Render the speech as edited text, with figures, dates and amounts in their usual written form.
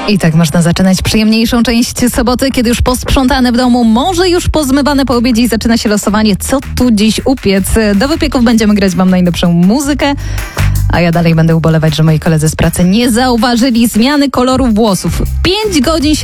I tak można zaczynać przyjemniejszą część soboty, kiedy już posprzątane w domu, może już pozmywane po obiedzie i zaczyna się losowanie, co tu dziś upiec. Do wypieków będziemy grać wam najnowszą muzykę, a ja dalej będę ubolewać, że moi koledzy z pracy nie zauważyli zmiany koloru włosów. 5 godzin się